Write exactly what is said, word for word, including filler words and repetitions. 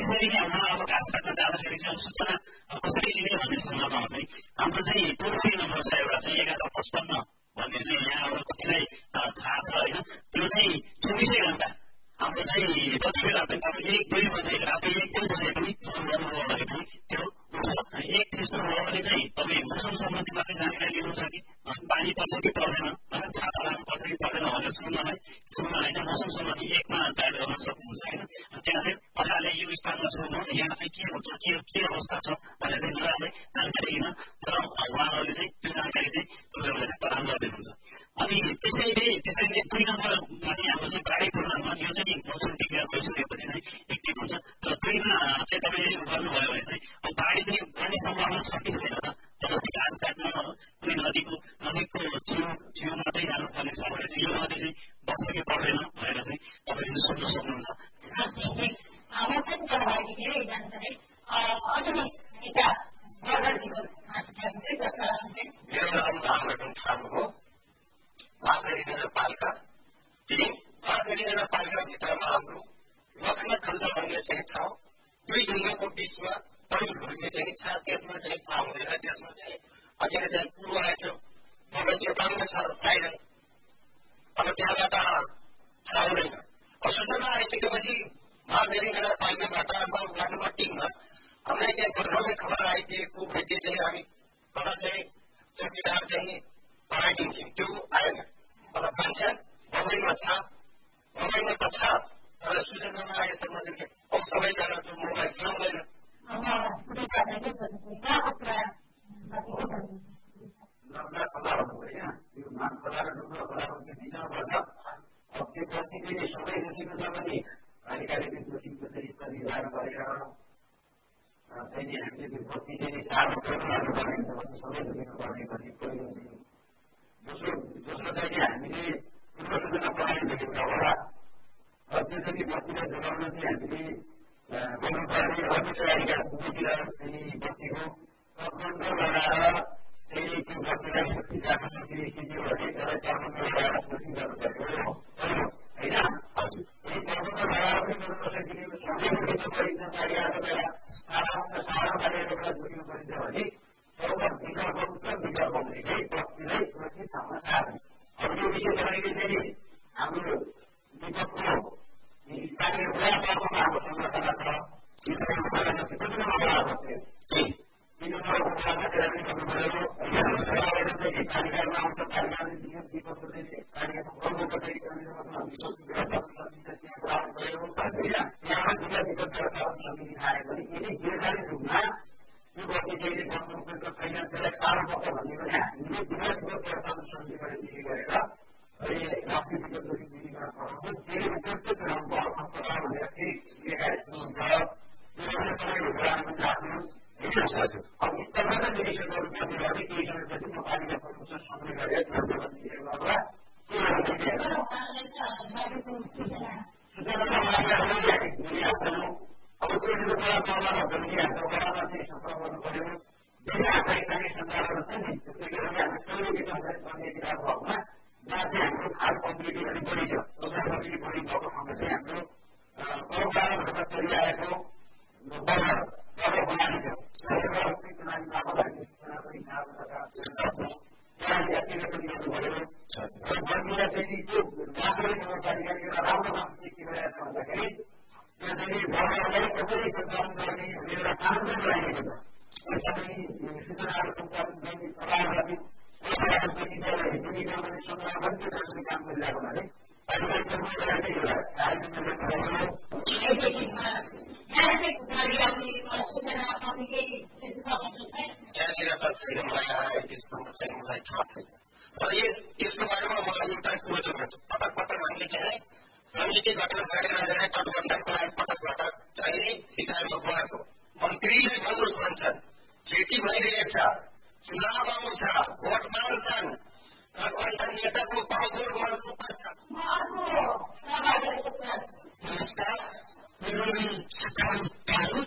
त्यसरी नै हाम्रो अब घाँस काट्न जाँदाखेरि चाहिँ सूचना कसरी लिने भन्ने सन्दर्भमा चाहिँ हाम्रो चाहिँ टोल फ्री नम्बर छ एउटा चाहिँ एघार पचपन्न भन्ने चाहिँ यहाँबाट कतिलाई थाहा छ होइन त्यो चाहिँ चौबिसै घण्टा हाम्रो चाहिँ कति बेला पनि तपाईँ एक दुई बजे राति एक दुई बजे पनि फोन गर्नुभयो भने पनि त्यो उठ्छ एक त्यस्तो भयो भने चाहिँ तपाईँ मौसम सम्बन्धी मात्रै जानकारी लिनुहुन्छ कि पानी पर्छ कि पर्दैन छाता लानु पर्छ कि पर्दैन भनेर सुन्नलाई सुन्नलाई चाहिँ मौसम सम्बन्धी एकमा डायल गर्न सक्नुहुन्छ होइन त्यहाँ चाहिँ कसैले यो स्थानमा छोड्नु यहाँ चाहिँ के हुन्छ के के अवस्था छ भनेर चाहिँ उनीहरूले जानकारी लिन तर उहाँहरूले चाहिँ त्यो जानकारी चाहिँ तपाईँहरूलाई चाहिँ प्रदान गरिदिनुहुन्छ अनि त्यसैले त्यसैले दुई नम्बरमा चाहिँ हाम्रो चाहिँ बाढी पूर्णमा यो चाहिँ मौसम विज्ञान भइसकेपछि चाहिँ एक्टिभ हुन्छ र दुईमा चाहिँ तपाईँले गर्नुभयो भने चाहिँ अब बाढी चाहिँ बढ्ने सम्भावना छ कि छैन त जस्तै घाँस काट्न कुनै नदीको नजिकको छेउ छेउमा चाहिँ जानुपर्ने छ भने चाहिँ यो नदी चाहिँ बग्छ कि पर्दैन भनेर चाहिँ तपाईँले सोध्न सक्नुहुन्छ मेरो नाम रामरतन थापा हो माथरी नगरपालिका तिन माथरी नगरपालिकाभित्रमा हाम्रो लक्ष्मणखण्ड भन्ने चाहिँ ठाउँ दुई ढुङ्गाको बिचमा तरुल भन्ने चाहिँ छ त्यसमा चाहिँ थाहा हुँदैन त्यसमा चाहिँ अघि चाहिँ पुरो आएको मलाई चेताउनु छ साइरन अब त्यहाँबाट थाहा हुँदैन सूचना आइसकेपछि माथरी नगरपालिकाबाट नगरमा टिममा हामीलाई चाहिँ भर्खरै खबर आइदिएको भेटी चाहिँ हामी मलाई चाहिँ चौकीदार चाहिँ पठाइदिन्थ्यौँ त्यो आएन मलाई भन्छ मोबाइलमा छ मोबाइलमा त छ तर सूचना नआएसम्म चाहिँ अब सबैजना त्यो मोबाइल चलाउँदैन खोला होइन त्यो मान खोला र ढुङ्गा खोलाको त्यो बिचमा पर्छ अब त्यो बस्ती चाहिँ सबै जोखिमको छ भने पालिकाले त्यो जोखिमको चाहिँ स्तर निर्धारण गरेर चाहिँ हामीले त्यो बस्ती चाहिँ सानो गर्नुपर्ने हुन्छ सबै जोखिनुपर्ने गर्ने पहिलो चाहिँ दोस्रो दोस्रो चाहिँ हामीले पूर्व सूचना प्रणालीदेखि होला अब त्यो चाहिँ बस्तीलाई जोगाउन चाहिँ हामीले गर्नुपर्ने अधिकारीका दुवैतिर चाहिँ बस्तीको कन्ट्रोल लगाएर चाहिँ त्यो बस्तीलाई सुरक्षित राख्न सकिने स्थिति हो भने त्यसलाई कन्ट्रोल लगाएर सुरक्षित गर्नुपर्ने हो होइन यदि कन्ट्रोल लगाएर पनि गर्नु नसकिने सबै जोखिनु परिन्छ कार्यको बेला साधारण साधारण कार्यको बेला जोखिनु परिन्छ भने एउटा विकल्प उत्तम विकल्प भनेकै बस्तीलाई सुरक्षित ठाउँमा सार्ने अब यो विषय तपाईँले चाहिँ हाम्रो विपक्षको स्थानीय वडापालिकामा हाम्रो संरचना छ पालिकामा आउँछ पालिकाले विपक्षको पालिकाको प्रमुखको चाहिँ यहाँ जिल्ला विपक्ष समिति थाल्यो भने यदि दीर्घकालीन रूपमा यो बस्ती चाहिँ बस्नुको छैन त्यसलाई साह्रो पर्छ भन्ने पनि हामीले जिल्ला विपक्ष समितिबाट विधि गरेर राष्ट्रिय विपक्ष विधिकरण पठाउँछौँ त्यसले उपयुक्त चुनावको अवसर प्रदान भनेर फेरि कार्यक्रम हुन्छ त्यसमा तपाईँले राख्नुहोस् अब स्तरबाट निरीक्षण रूपमा दिएर केही समयपछि म पालिका प्रमुख सँगै गरेर सूचनामा मिलिहाल्छौँ अब त्यो कुरा गर्नमा भनिहाल्छौँ वडामा चाहिँ सम्पर्क गर्नु पर्यो धेरै हाम्रा स्थानीय सञ्चालहरू छ नि त्यसले गर्दा हामी सबै गर्ने किताब भएकोमा जहाँ चाहिँ हाम्रो खाल कम्प्लिटी अलिक बढी छ कम्प्लिटी बढी भएको ठाउँमा चाहिँ हाम्रो परम्परागत चलिआएको बनानी छ बर्मिला चाहिँ त्यो राष्ट्रिय नगरपालिकाले एउटा राम्रो काम के गरिरहेको छ भन्दाखेरि त्यो चाहिँ भवनलाई कसरी सञ्चालन गर्ने भन्ने एउटा कानुन पनि बनाइएको छ सबै सूचनाहरू सञ्चालन गर्ने प्रभावकारी काम गरिरहेको हुनाले त्यहाँनिर त छैन मलाई त्यसमा चाहिँ मलाई थाहा छैन र यसको बारेमा मलाई एउटा कुरो चाहिँ पटक पटक हामीले चाहिँ समिति गठन गरेर तटबन्धनलाई पटक पटक चाहिँ सिकाइमा बोलाएको मन्त्रीले भन्नुहोस् भन्छन् छेकी भइरहेको छ चुनाव आउँछ भोट माग्छन् तटबन्धन नेताको पाउडर गर्नुपर्छ नमस्कार मेरो